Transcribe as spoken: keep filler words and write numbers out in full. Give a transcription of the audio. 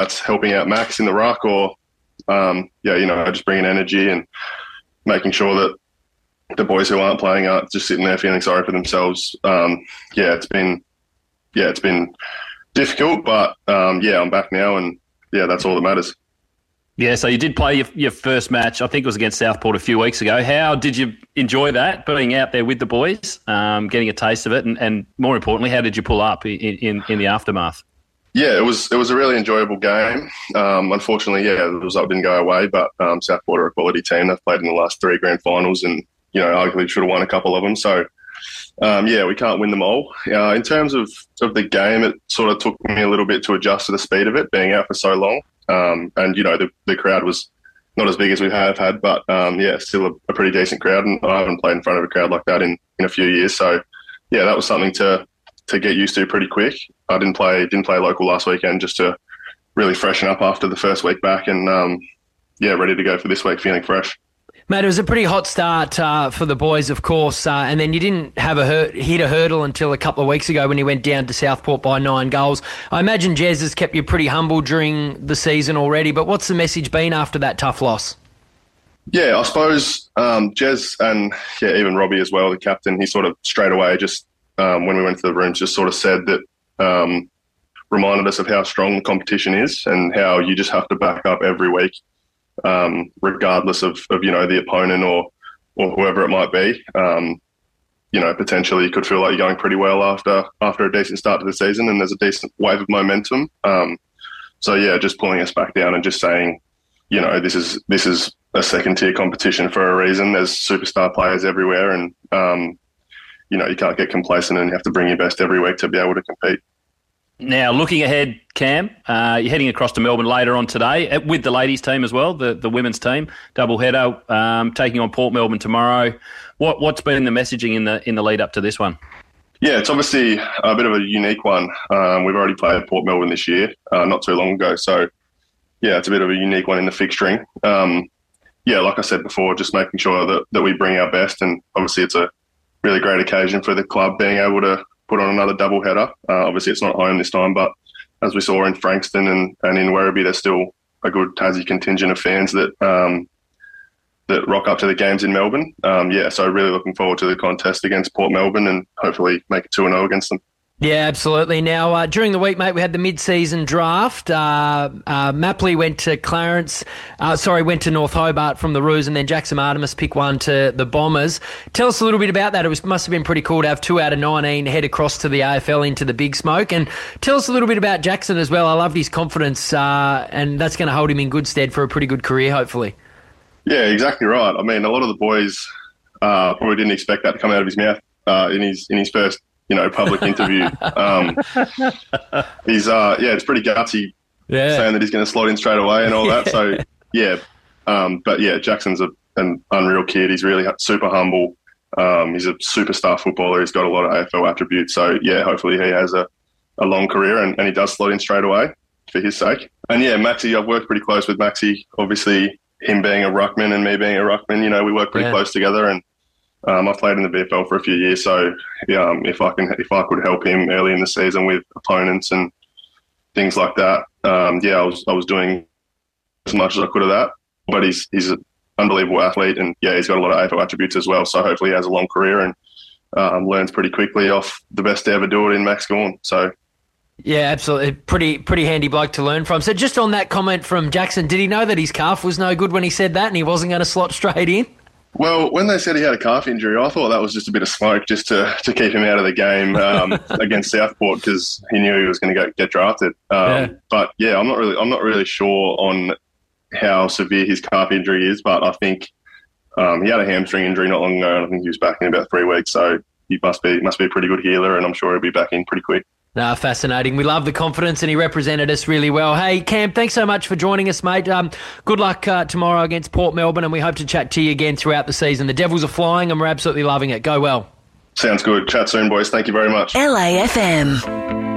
that's helping out Max in the ruck or, um, yeah, you know, just bringing energy and making sure that the boys who aren't playing aren't just sitting there feeling sorry for themselves. Um, yeah, it's been, yeah, it's been difficult, but um, yeah, I'm back now, and yeah, that's all that matters. Yeah, so you did play your, your first match, I think it was against Southport a few weeks ago. How did you enjoy that, being out there with the boys, um, getting a taste of it, and, and more importantly, how did you pull up in, in, in the aftermath? Yeah, it was it was a really enjoyable game. Um, unfortunately, yeah, the result didn't go our way, but um, Southport are a quality team. They've played in the last three grand finals and, you know, arguably should have won a couple of them. So, um, yeah, we can't win them all. Uh, in terms of, of the game, it sort of took me a little bit to adjust to the speed of it, being out for so long. Um, and, you know, the, the crowd was not as big as we have had, but, um, yeah, still a, a pretty decent crowd. And I haven't played in front of a crowd like that in, in a few years. So, yeah, that was something to to get used to pretty quick. I didn't play didn't play local last weekend just to really freshen up after the first week back and, um, yeah, ready to go for this week feeling fresh. Mate, it was a pretty hot start uh, for the boys, of course, uh, and then you didn't have a hurt, hit a hurdle until a couple of weeks ago when you went down to Southport by nine goals. I imagine Jez has kept you pretty humble during the season already, but what's the message been after that tough loss? Yeah, I suppose um, Jez and yeah, even Robbie as well, the captain, he sort of straight away just um, when we went to the rooms just sort of said that, um, reminded us of how strong the competition is and how you just have to back up every week. Um, regardless of, of, you know, the opponent or or whoever it might be. Um, you know, potentially you could feel like you're going pretty well after after a decent start to the season and there's a decent wave of momentum. Um, so, yeah, just pulling us back down and just saying, you know, this is this is a second-tier competition for a reason. There's superstar players everywhere and, um, you know, you can't get complacent and you have to bring your best every week to be able to compete. Now, looking ahead, Cam, uh, you're heading across to Melbourne later on today with the ladies' team as well, the, the women's team, double header, um, taking on Port Melbourne tomorrow. What, what's been the messaging in the in the lead up to this one? Yeah, it's obviously a bit of a unique one. Um, we've already played Port Melbourne this year, uh, not too long ago. So, yeah, it's a bit of a unique one in the fixturing. Um, yeah, like I said before, just making sure that, that we bring our best. And obviously it's a really great occasion for the club being able to put on another double header. Uh, obviously it's not home this time, but as we saw in Frankston and, and in Werribee, there's still a good Tassie contingent of fans that um, that rock up to the games in Melbourne. Um, yeah, so really looking forward to the contest against Port Melbourne and hopefully make it two and oh against them. Yeah, absolutely. Now, uh, during the week, mate, we had the mid-season draft. Uh, uh, Mapley went to Clarence, uh, sorry, went to North Hobart from the Roos, and then Jackson Artemis picked one to the Bombers. Tell us a little bit about that. It was must have been pretty cool to have two out of nineteen head across to the A F L into the Big Smoke. And tell us a little bit about Jackson as well. I loved his confidence, uh, and that's going to hold him in good stead for a pretty good career, hopefully. Yeah, exactly right. I mean, a lot of the boys uh, probably didn't expect that to come out of his mouth uh, in his in his first you know, public interview. Um, he's, uh, yeah, it's pretty gutsy yeah. saying that he's going to slot in straight away and all that. So, yeah. Um, but, yeah, Jackson's a, an unreal kid. He's really super humble. Um, he's a superstar footballer. He's got a lot of A F L attributes. So, yeah, hopefully he has a, a long career and, and he does slot in straight away for his sake. And, yeah, Maxi, I've worked pretty close with Maxi. Obviously, him being a ruckman and me being a ruckman, you know, we work pretty yeah. close together and Um, I've played in the V F L for a few years, so yeah, um, if I can, if I could help him early in the season with opponents and things like that, um, yeah, I was I was doing as much as I could of that. But he's he's an unbelievable athlete, and yeah, he's got a lot of A F L attributes as well. So hopefully, he has a long career and um, learns pretty quickly off the best to ever do it in Max Gawn. So. Yeah, absolutely. Pretty pretty handy bloke to learn from. So just on that comment from Jackson, did he know that his calf was no good when he said that and he wasn't going to slot straight in? Well, when they said he had a calf injury, I thought that was just a bit of smoke just to, to keep him out of the game um, against Southport because he knew he was going to go get drafted. Um, yeah. But yeah, I'm not really I'm not really sure on how severe his calf injury is, but I think um, he had a hamstring injury not long ago, and I think he was back in about three weeks. So he must be must be a pretty good healer, and I'm sure he'll be back in pretty quick. No, fascinating. We love the confidence and he represented us really well. Hey, Cam, thanks so much for joining us, mate. Um, good luck uh, tomorrow against Port Melbourne and we hope to chat to you again throughout the season. The Devils are flying and we're absolutely loving it. Go well. Sounds good. Chat soon, boys. Thank you very much. L A F M.